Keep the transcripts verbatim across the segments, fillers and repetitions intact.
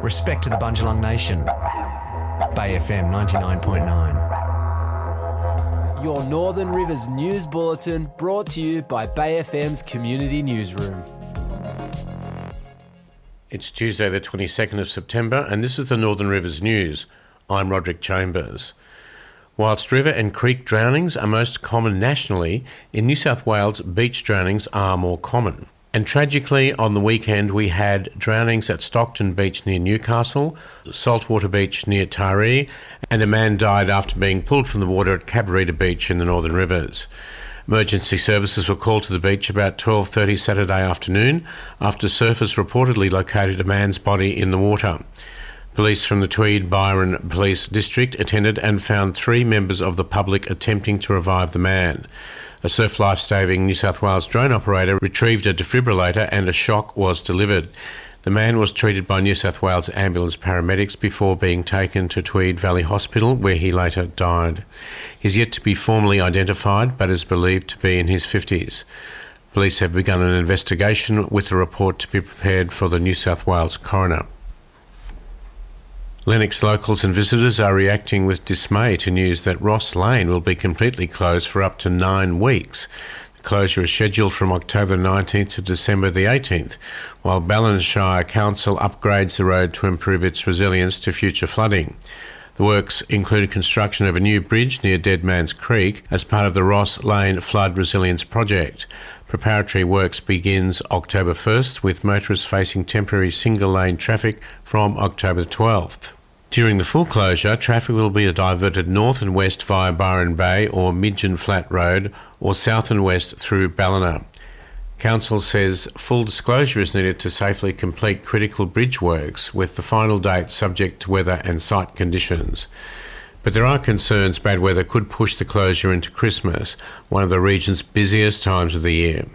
Respect to the Bundjalung Nation. Bay F M ninety-nine point nine. Your Northern Rivers News Bulletin brought to you by Bay F M's Community Newsroom. It's Tuesday the twenty-second of September and this is the Northern Rivers News. I'm Roderick Chambers. Whilst river and creek drownings are most common nationally, in New South Wales beach drownings are more common. And tragically, on the weekend we had drownings at Stockton Beach near Newcastle, Saltwater Beach near Taree, and a man died after being pulled from the water at Cabarita Beach in the Northern Rivers. Emergency services were called to the beach about twelve thirty Saturday afternoon after surfers reportedly located a man's body in the water. Police from the Tweed Byron Police District attended and found three members of the public attempting to revive the man. A Surf Life Saving New South Wales drone operator retrieved a defibrillator and a shock was delivered. The man was treated by New South Wales ambulance paramedics before being taken to Tweed Valley Hospital, where he later died. He's yet to be formally identified, but is believed to be in his fifties. Police have begun an investigation with a report to be prepared for the New South Wales coroner. Lennox locals and visitors are reacting with dismay to news that Ross Lane will be completely closed for up to nine weeks. The closure is scheduled from October nineteenth to December the eighteenth, while Ballinshire Council upgrades the road to improve its resilience to future flooding. The works included construction of a new bridge near Dead Man's Creek as part of the Ross Lane Flood Resilience Project. Preparatory works begins October first, with motorists facing temporary single-lane traffic from October twelfth. During the full closure, traffic will be diverted north and west via Byron Bay or Midgeon Flat Road, or south and west through Ballina. Council says full disclosure is needed to safely complete critical bridge works, with the final date subject to weather and site conditions. But there are concerns bad weather could push the closure into Christmas, one of the region's busiest times of the year.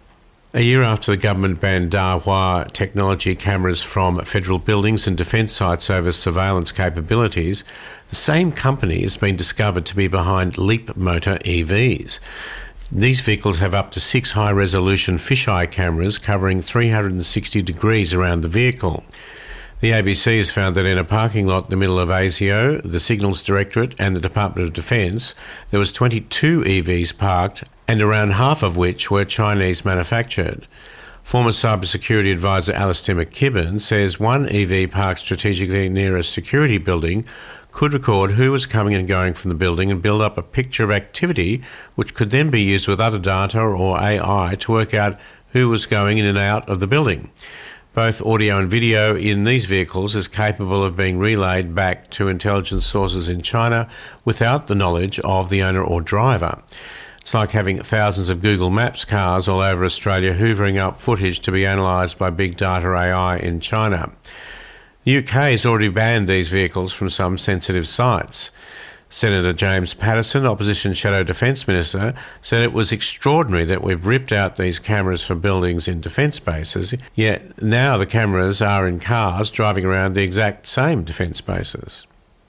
A year after the government banned Dahua technology cameras from federal buildings and defence sites over surveillance capabilities, the same company has been discovered to be behind Leap Motor E Vs. These vehicles have up to six high-resolution fisheye cameras covering three hundred sixty degrees around the vehicle. The A B C has found that in a parking lot in the middle of ASIO, the Signals Directorate and the Department of Defence, there was twenty-two E Vs parked, and around half of which were Chinese manufactured. Former cybersecurity advisor Alistair McKibben says one E V parked strategically near a security building could record who was coming and going from the building and build up a picture of activity which could then be used with other data or A I to work out who was going in and out of the building. Both audio and video in these vehicles is capable of being relayed back to intelligence sources in China without the knowledge of the owner or driver. It's like having thousands of Google Maps cars all over Australia hoovering up footage to be analysed by big data A I in China. The U K has already banned these vehicles from some sensitive sites. Senator James Paterson, Opposition Shadow Defence Minister, said it was extraordinary that we've ripped out these cameras from buildings in defence bases, yet now the cameras are in cars driving around the exact same defence bases.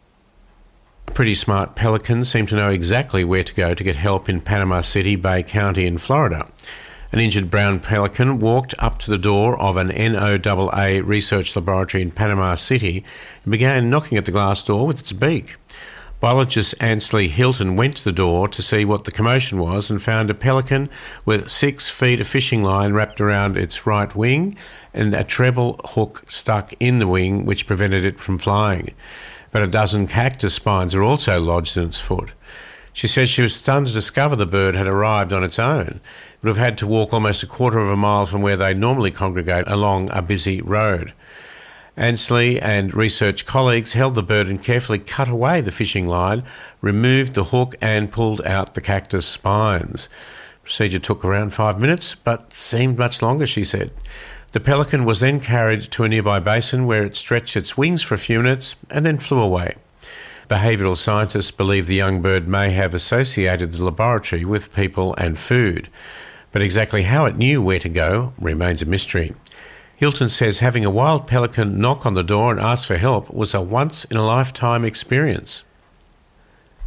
A pretty smart pelican seemed to know exactly where to go to get help in Panama City, Bay County in Florida. An injured brown pelican walked up to the door of an N O A A research laboratory in Panama City and began knocking at the glass door with its beak. Biologist Ansley Hilton went to the door to see what the commotion was and found a pelican with six feet of fishing line wrapped around its right wing and a treble hook stuck in the wing which prevented it from flying. But a dozen cactus spines are also lodged in its foot. She says she was stunned to discover the bird had arrived on its own. It would have had to walk almost a quarter of a mile from where they normally congregate along a busy road. Ansley and research colleagues held the bird and carefully cut away the fishing line, removed the hook and pulled out the cactus spines. The procedure took around five minutes, but seemed much longer, she said. The pelican was then carried to a nearby basin where it stretched its wings for a few minutes and then flew away. Behavioural scientists believe the young bird may have associated the laboratory with people and food, but exactly how it knew where to go remains a mystery. Hilton says having a wild pelican knock on the door and ask for help was a once-in-a-lifetime experience.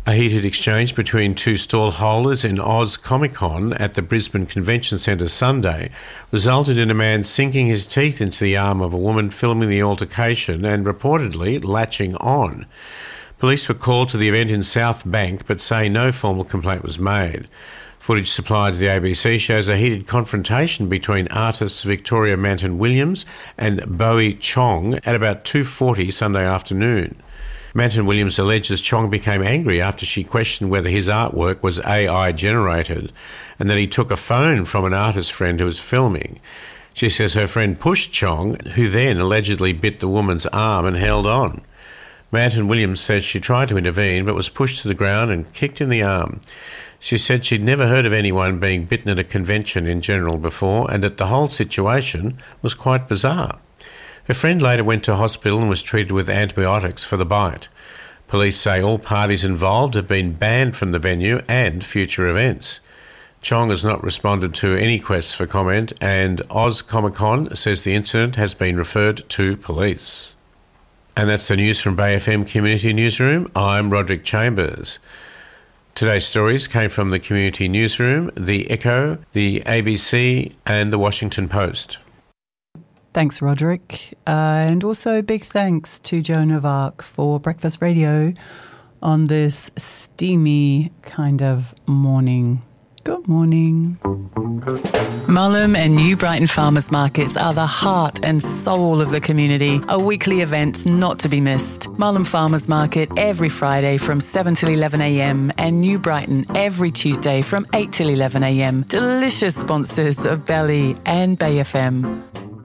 A heated exchange between two stall holders in Oz Comic Con at the Brisbane Convention Centre Sunday resulted in a man sinking his teeth into the arm of a woman filming the altercation and reportedly latching on. Police were called to the event in South Bank but say no formal complaint was made. Footage supplied to the A B C shows a heated confrontation between artists Victoria Manton-Williams and Bowie Chong at about two forty Sunday afternoon. Manton-Williams alleges Chong became angry after she questioned whether his artwork was A I generated and that he took a phone from an artist friend who was filming. She says her friend pushed Chong, who then allegedly bit the woman's arm and held on. Manton-Williams says she tried to intervene but was pushed to the ground and kicked in the arm. She said she'd never heard of anyone being bitten at a convention in general before and that the whole situation was quite bizarre. Her friend later went to hospital and was treated with antibiotics for the bite. Police say all parties involved have been banned from the venue and future events. Chong has not responded to any requests for comment, and Oz Comic Con says the incident has been referred to police. And that's the news from Bay F M Community Newsroom. I'm Roderick Chambers. Today's stories came from the Community Newsroom, the Echo, the A B C and the Washington Post. Thanks, Roderick. Uh, and also big thanks to Joan of Arc for breakfast radio on this steamy kind of morning. Good morning. Mullum and New Brighton Farmers Markets are the heart and soul of the community, a weekly event not to be missed. Mullum Farmers Market every Friday from seven till eleven a m and New Brighton every Tuesday from eight till eleven a m. Delicious sponsors of Belly and Bay F M.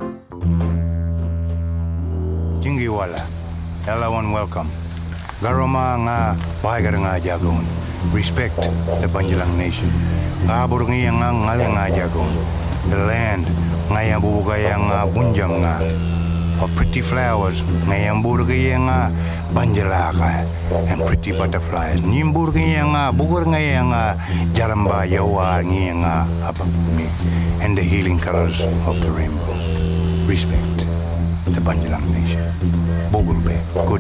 Jingiwala, everyone welcome. Garoma nga bahagar nga jagon. Respect the Banjalang Nation. Kabur nga nga ngali nga jagon. The land nga yang bubugaya nga bunjang nga. Of pretty flowers nga yang burugaya nga Banjalaka and pretty butterflies. Nimburugaya nga bugur nga nga jalamba yawa nga nga apapuni. And the healing colors of the rainbow. Respect the Banjalang Nation. Bogulbe, good